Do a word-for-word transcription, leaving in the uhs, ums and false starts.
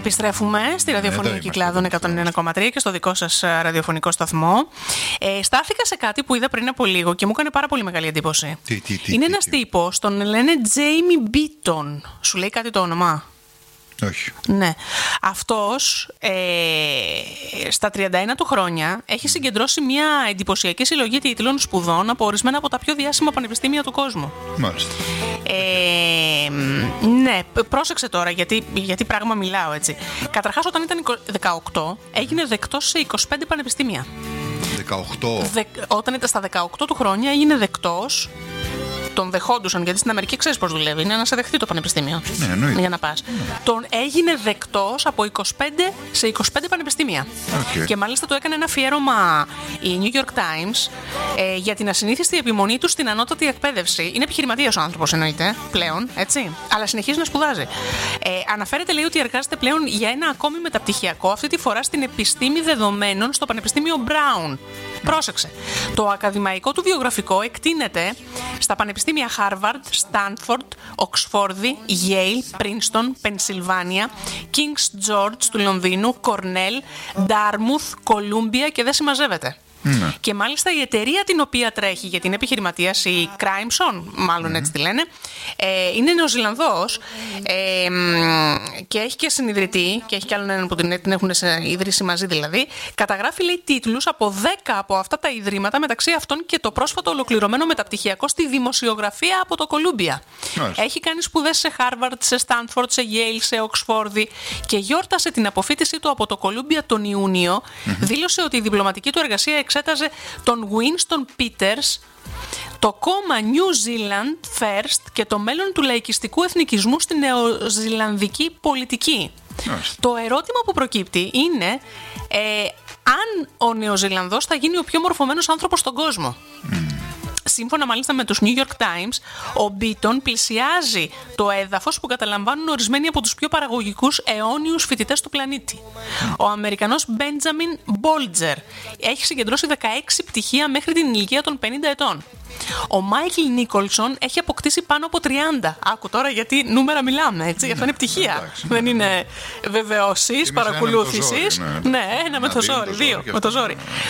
Επιστρέφουμε στη ραδιοφωνική Κυκλάδων εκατόν ένα κόμμα τρία και στο δικό σας ραδιοφωνικό σταθμό. Ε, στάθηκα σε κάτι που είδα πριν από λίγο και μου έκανε πάρα πολύ μεγάλη εντύπωση. Τι, τι, τι, Είναι τι, ένας τι. τύπος, τον λένε Jamie Beaton. Σου λέει κάτι το όνομα? Όχι. Ναι. Αυτός ε, στα τριάντα ένα του χρόνια έχει συγκεντρώσει μια εντυπωσιακή συλλογή τίτλων σπουδών από ορισμένα από τα πιο διάσημα πανεπιστήμια του κόσμου. Μάλιστα. Ε, ναι, πρόσεξε τώρα γιατί, γιατί πράγμα μιλάω έτσι. Καταρχάς, όταν ήταν δεκαοκτώ έγινε δεκτός σε είκοσι πέντε πανεπιστήμια. δεκαοκτώ. Δε, όταν ήταν στα δεκαοκτώ του χρόνια έγινε δεκτός. Τον δεχόντουσαν, γιατί στην Αμερική ξέρεις πώς δουλεύει. Είναι να σε δεχτεί το πανεπιστήμιο. Ναι, εννοείται. Για να πας. Ναι. Τον έγινε δεκτός από είκοσι πέντε σε είκοσι πέντε πανεπιστήμια. Okay. Και μάλιστα του έκανε ένα αφιέρωμα η New York Times ε, για την ασυνήθιστη επιμονή του στην ανώτατη εκπαίδευση. Είναι επιχειρηματίας ο άνθρωπος, εννοείται πλέον, έτσι. Αλλά συνεχίζει να σπουδάζει. Ε, αναφέρεται, λέει, ότι εργάζεται πλέον για ένα ακόμη μεταπτυχιακό, αυτή τη φορά στην επιστήμη δεδομένων στο Πανεπιστήμιο Brown. Πρόσεξε. Το ακαδημαϊκό του βιογραφικό εκτείνεται στα πανεπιστήμια Harvard, Stanford, Οξφόρδη, Yale, Princeton, Pennsylvania, King's George του Λονδίνου, Cornell, Dartmouth, Columbia και δεν συμμαζεύεται. Mm. Και μάλιστα η εταιρεία την οποία τρέχει για την επιχειρηματίας, η Crimson, μάλλον mm. έτσι τη λένε, ε, είναι Νεοζηλανδός ε, και έχει και συνειδητή, και έχει και άλλον έναν που την, την έχουν ιδρύσει μαζί δηλαδή. Καταγράφει, λέει, τίτλους από δέκα από αυτά τα ιδρύματα, μεταξύ αυτών και το πρόσφατο ολοκληρωμένο μεταπτυχιακό στη δημοσιογραφία από το Κολούμπια. Mm. Έχει κάνει σπουδές σε Harvard, σε Stanford, σε Yale, σε Οξφόρδη και γιόρτασε την αποφοίτησή του από το Κολούμπια τον Ιούνιο. Mm-hmm. Δήλωσε ότι η διπλωματική του εργασία εξέταζε τον Winston Peters, το κόμμα New Zealand First και το μέλλον του λαϊκιστικού εθνικισμού στη νεοζηλανδική πολιτική. Yes. Το ερώτημα που προκύπτει είναι ε, αν ο Νεοζηλανδός θα γίνει ο πιο μορφωμένος άνθρωπος στον κόσμο. Mm. Σύμφωνα μάλιστα με τους New York Times, ο Μπίτον πλησιάζει το έδαφος που καταλαμβάνουν ορισμένοι από τους πιο παραγωγικούς αιώνιους φοιτητές του πλανήτη. Ο Αμερικανός Μπέντζαμιν Μπόλτζερ έχει συγκεντρώσει δεκαέξι πτυχία μέχρι την ηλικία των πενήντα ετών. Ο Μάικλ Νίκολσον έχει αποκτήσει πάνω από τριάντα. Άκου τώρα γιατί νούμερα μιλάμε, έτσι. Αυτό είναι πτυχία. Εντάξει, δεν είναι βεβαιώσεις, παρακολούθησης. Ναι, ναι, ένα με το ζόρι, δύο με το ζόρι.